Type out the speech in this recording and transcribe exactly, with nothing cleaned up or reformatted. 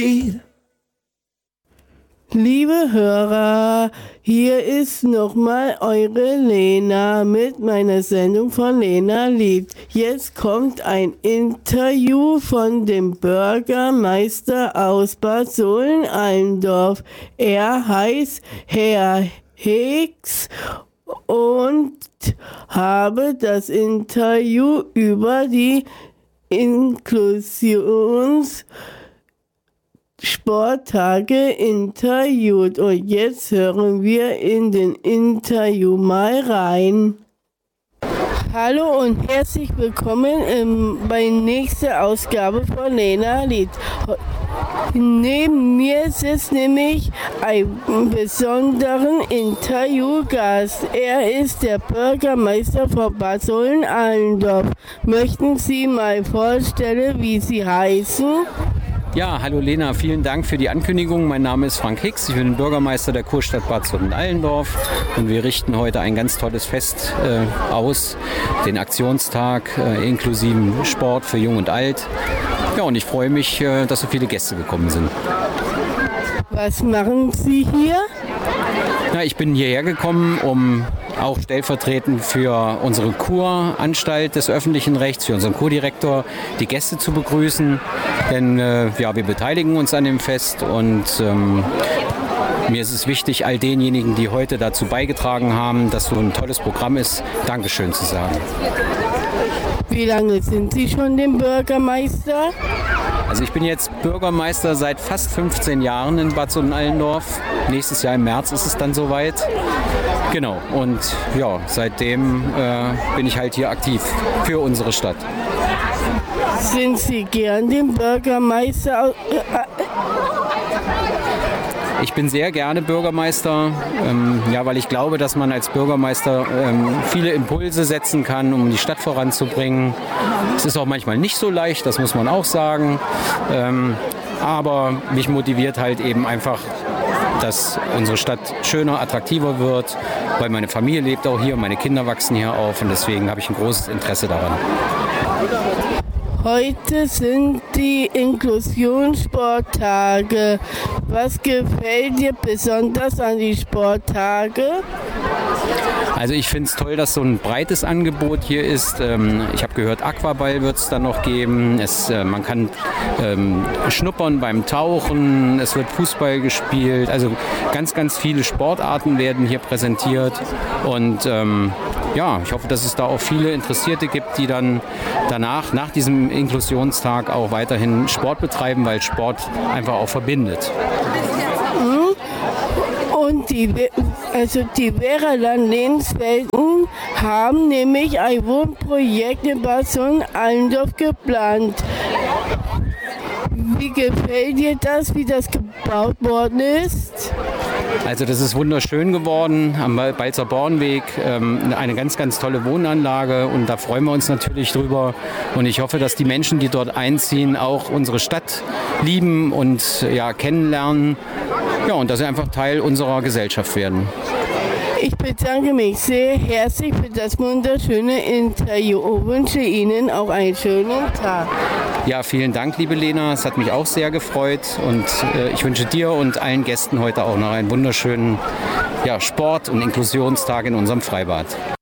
Liebe Hörer, hier ist nochmal eure Lena mit meiner Sendung von Lena liebt. Jetzt kommt ein Interview von dem Bürgermeister aus Bad Sohlen-Allendorf. Er heißt Herr Hicks und habe das Interview über die Inklusions Sporttage interviewt. Und jetzt hören wir in den Interview mal rein. Hallo und herzlich willkommen ähm, bei der nächsten Ausgabe von Lena liebt. Neben mir sitzt nämlich ein besonderen Interviewgast. Er ist der Bürgermeister von Bad Sohlen-Allendorf. Möchten Sie mal vorstellen, wie Sie heißen? Ja, hallo Lena, vielen Dank für die Ankündigung. Mein Name ist Frank Hicks, ich bin Bürgermeister der Kurstadt Bad Sohlen-Allendorf und wir richten heute ein ganz tolles Fest äh, aus, den Aktionstag äh, inklusiven Sport für Jung und Alt. Ja, und ich freue mich, äh, dass so viele Gäste gekommen sind. Was machen Sie hier? Ja, ich bin hierher gekommen, um auch stellvertretend für unsere Kuranstalt des öffentlichen Rechts, für unseren Kurdirektor, die Gäste zu begrüßen. Denn äh, ja, wir beteiligen uns an dem Fest und ähm, mir ist es wichtig, all denjenigen, die heute dazu beigetragen haben, dass so ein tolles Programm ist, Dankeschön zu sagen. Wie lange sind Sie schon dem Bürgermeister? Also ich bin jetzt Bürgermeister seit fast fünfzehn Jahren in Bad Sohlen-Allendorf. Nächstes Jahr im März ist es dann soweit. Genau, und ja, seitdem äh, bin ich halt hier aktiv für unsere Stadt. Sind Sie gern dem Bürgermeister? Ich bin sehr gerne Bürgermeister, ähm, ja, weil ich glaube, dass man als Bürgermeister ähm, viele Impulse setzen kann, um die Stadt voranzubringen. Es ist auch manchmal nicht so leicht, das muss man auch sagen. Ähm, aber mich motiviert halt eben einfach, dass unsere Stadt schöner, attraktiver wird, weil meine Familie lebt auch hier, meine Kinder wachsen hier auf und deswegen habe ich ein großes Interesse daran. Heute sind die Inklusionssporttage. Was gefällt dir besonders an die Sporttage? Also ich finde es toll, dass so ein breites Angebot hier ist. Ich habe gehört, Aquaball wird es dann noch geben. Es, man kann ähm, schnuppern beim Tauchen. Es wird Fußball gespielt. Also ganz, ganz viele Sportarten werden hier präsentiert. Und ähm, ja, ich hoffe, dass es da auch viele Interessierte gibt, die dann danach, nach diesem Inklusionstag auch weiterhin Sport betreiben, weil Sport einfach auch verbindet. Und die, also die Wehrerland-Lebenswelten haben nämlich ein Wohnprojekt in Bad Sohlen-Allendorf geplant. Wie gefällt dir das, wie das gebaut worden ist? Also das ist wunderschön geworden am Balzer Bornweg, ähm, eine ganz, ganz tolle Wohnanlage und da freuen wir uns natürlich drüber und ich hoffe, dass die Menschen, die dort einziehen, auch unsere Stadt lieben und ja, kennenlernen, ja, und dass sie einfach Teil unserer Gesellschaft werden. Ich bedanke mich sehr herzlich für das wunderschöne Interview und wünsche Ihnen auch einen schönen Tag. Ja, vielen Dank, liebe Lena. Es hat mich auch sehr gefreut und äh, ich wünsche dir und allen Gästen heute auch noch einen wunderschönen ja, Sport- und Inklusionstag in unserem Freibad.